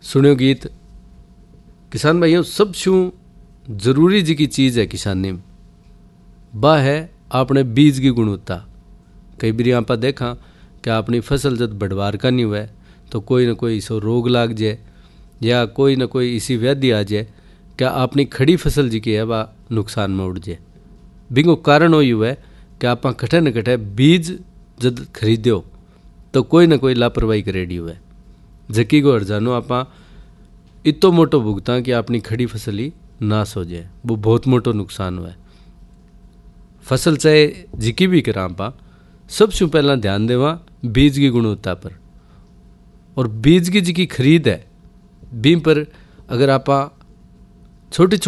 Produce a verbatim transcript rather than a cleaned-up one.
सुनियो गीत। किसान भाइयों, सबसे जरूरी जी की चीज़ है किसानी में, वह है अपने बीज की गुणवत्ता। कई बार आप देखा कि अपनी फसल जब बढ़वार का नहीं हुआ तो कोई ना कोई इसो रोग लाग जाए या कोई ना कोई इसी व्याधि आ जाए, क्या अपनी खड़ी फसल जी की है वह नुकसान में उड़ जाए। बिंगो कारण हो हुआ है कि आप कटे न कटे बीज जब खरीदो तो कोई ना कोई लापरवाही करेडी हुआ है, जकी को हरजानो आप इतो मोटो भुगता कि अपनी खड़ी फसल ही नाश हो जाए, वो बहुत मोटो नुकसान हुआ है। फसल चाहे जिकी भी करा आप सबसे पहला ध्यान देवा बीज की गुणवत्ता पर, और बीज की जिकी खरीद है बी पर अगर आप छोटी छोटी